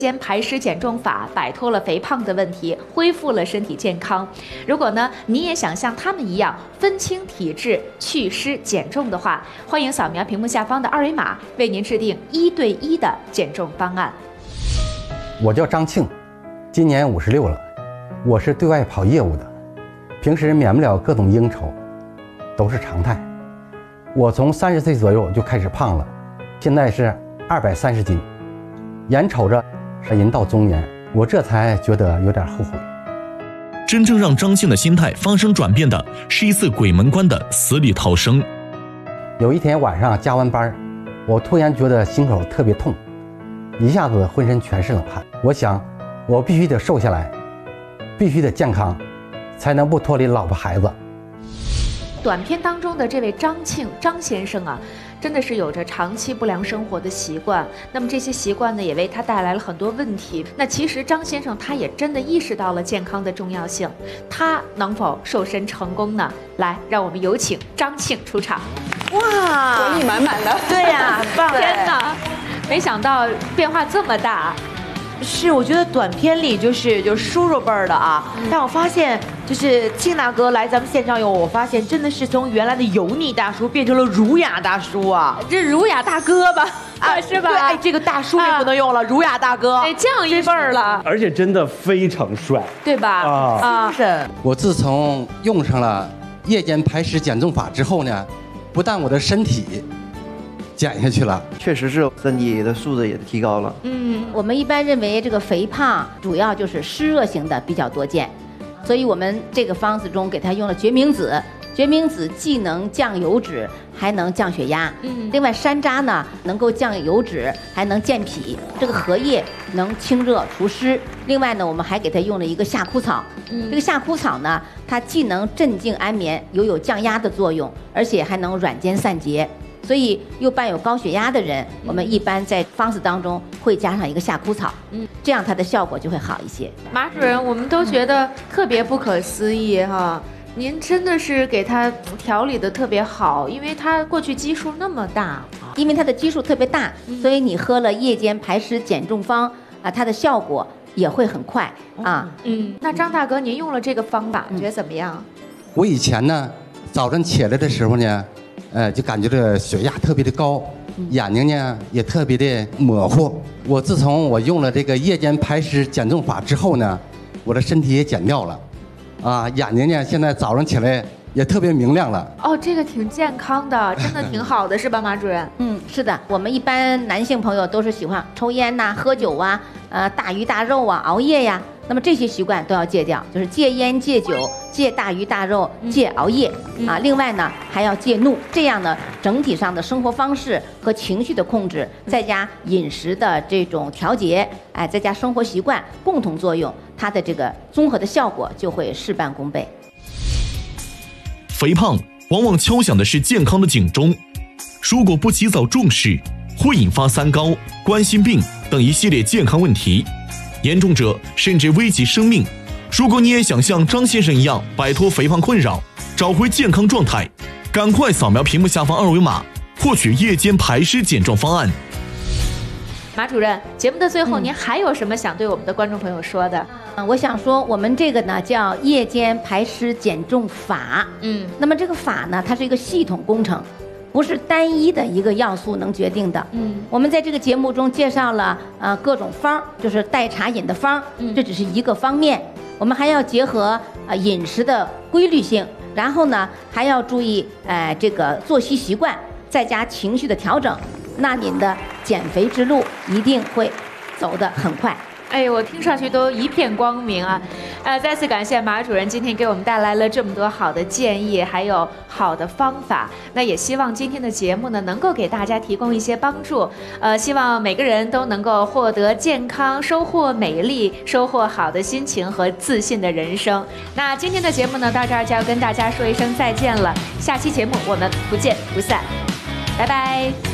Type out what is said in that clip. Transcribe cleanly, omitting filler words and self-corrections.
间排湿减重法摆脱了肥胖的问题，恢复了身体健康。如果呢你也想像他们一样分清体质、祛湿减重的话，欢迎扫描屏幕下方的二维码，为您制定1对1的减重方案。 我叫张庆，今年56了，我是对外跑业务的，平时免不了各种应酬，都是常态。我从30岁左右就开始胖了，现在是230斤，眼瞅着人到中年，我这才觉得有点后悔。 真正让张庆的心态发生转变的是一次鬼门关的死里逃生。 有一天晚上加完班，我突然觉得心口特别痛，一下子浑身全是冷汗。我想我必须得瘦下来，必须得健康，才能不脱离老婆孩子。 短片当中的这位张庆张先生啊，真的是有着长期不良生活的习惯，那么这些习惯呢也为他带来了很多问题。那其实张先生他也真的意识到了健康的重要性，他能否瘦身成功呢？来，让我们有请张庆出场。 哇，活力满满的。 对呀，很棒！天哪，没想到变化这么大。 是，我觉得短片里就是叔叔辈儿的啊，但我发现就是庆大哥来咱们现场以后，我发现真的是从原来的油腻大叔变成了儒雅大叔啊， 这儒雅大哥吧，是吧？ 对，哎，这个大叔也不能用了，儒雅大哥， 哎，降一辈儿了， 而且真的非常帅， 对吧？ 是。 我自从用上了夜间排湿减重法之后呢，不但我的身体减下去了， 确实是身体的素质也提高了。 我们一般认为这个肥胖主要就是湿热型的比较多见，所以我们这个方子中给它用了决明子。决明子既能降油脂，还能降血压。另外山楂呢能够降油脂，还能健脾。这个荷叶能清热除湿。另外呢，我们还给它用了一个夏枯草。这个夏枯草呢，它既能镇静安眠，有降压的作用，而且还能软坚散结。所以又伴有高血压的人，我们一般在方子当中会加上一个夏枯草，这样它的效果就会好一些。 马主任，我们都觉得特别不可思议哈，您真的是给他调理的特别好，因为他过去基数那么大， 因为它的基数特别大，所以你喝了夜间排湿减重方啊，它的效果也会很快啊。 那张大哥，您用了这个方法，觉得怎么样？ 我以前呢，早晨起来的时候呢，就感觉这血压特别的高，眼睛呢也特别的模糊。我自从我用了这个夜间排湿减重法之后呢，我的身体也减掉了，眼睛呢现在早上起来也特别明亮了。 哦，这个挺健康的，真的挺好的，是吧，马主任？ 是的，我们一般男性朋友都是喜欢抽烟呐、喝酒啊、大鱼大肉啊、熬夜呀。那么这些习惯都要戒掉，就是戒烟、戒酒、戒大鱼大肉、戒熬夜啊。另外呢，还要戒怒，这样呢，整体上的生活方式和情绪的控制，再加饮食的这种调节，再加生活习惯共同作用，它的这个综合的效果就会事半功倍。 肥胖往往敲响的是健康的警钟，如果不及早重视，会引发三高、冠心病等一系列健康问题。严重者甚至危及生命。如果你也想像张先生一样摆脱肥胖困扰，找回健康状态，赶快扫描屏幕下方二维码，获取夜间排湿减重方案。 马主任，节目的最后，您还有什么想对我们的观众朋友说的？ 我想说，我们这个呢叫夜间排湿减重法。那么这个法呢，它是一个系统工程。不是单一的一个要素能决定的。我们在这个节目中介绍了各种方，就是代茶饮的方，这只是一个方面。我们还要结合饮食的规律性，然后呢还要注意这个作息习惯，再加情绪的调整，那您的减肥之路一定会走得很快。 哎，我听上去都一片光明啊！再次感谢马主任今天给我们带来了这么多好的建议，还有好的方法。那也希望今天的节目呢，能够给大家提供一些帮助。希望每个人都能够获得健康，收获美丽，收获好的心情和自信的人生。那今天的节目呢，到这儿就要跟大家说一声再见了。下期节目我们不见不散，拜拜。